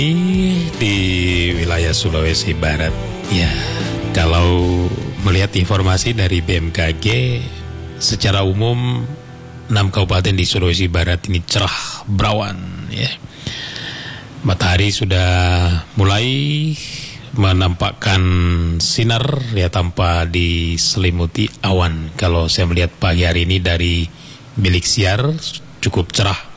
Di wilayah Sulawesi Barat. Ya, kalau melihat informasi dari BMKG, secara umum 6 kabupaten di Sulawesi Barat ini cerah berawan, ya. Matahari sudah mulai menampakkan sinar, ya, tanpa diselimuti awan. Kalau saya melihat pagi hari ini dari bilik siar cukup cerah.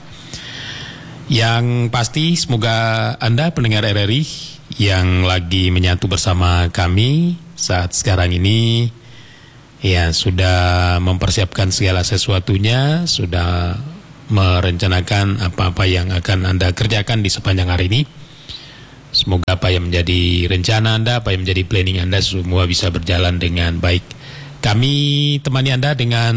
Yang pasti semoga Anda pendengar RRI yang lagi menyatu bersama kami saat sekarang ini, ya, sudah mempersiapkan segala sesuatunya, sudah merencanakan apa-apa yang akan Anda kerjakan di sepanjang hari ini. Semoga apa yang menjadi rencana Anda, apa yang menjadi planning Anda, semua bisa berjalan dengan baik. Kami temani Anda dengan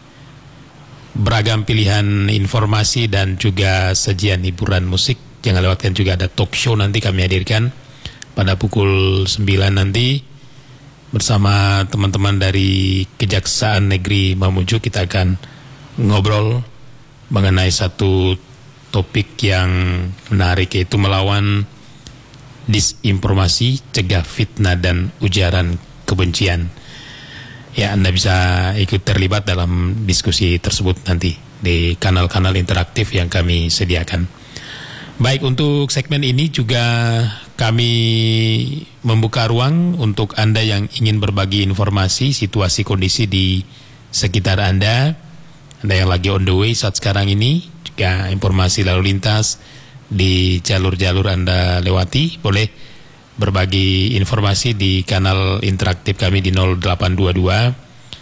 beragam pilihan informasi dan juga sajian hiburan musik. Jangan lewatkan juga ada talk show nanti kami hadirkan pada pukul 9 nanti bersama teman-teman dari Kejaksaan Negeri Mamuju. Kita akan ngobrol mengenai satu topik yang menarik, yaitu melawan disinformasi, cegah fitnah dan ujaran kebencian. Ya, Anda bisa ikut terlibat dalam diskusi tersebut nanti di kanal-kanal interaktif yang kami sediakan. Baik, untuk segmen ini juga kami membuka ruang untuk Anda yang ingin berbagi informasi, situasi kondisi di sekitar Anda yang lagi on the way saat sekarang ini, juga informasi lalu lintas di jalur-jalur Anda lewati, boleh berbagi informasi di kanal interaktif kami di 0822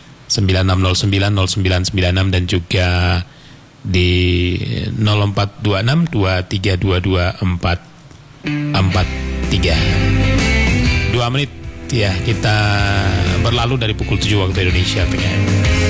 9609 0996 dan juga di 0426 2322 443. 2 menit, ya, kita berlalu dari pukul 7 waktu Indonesia Tengah.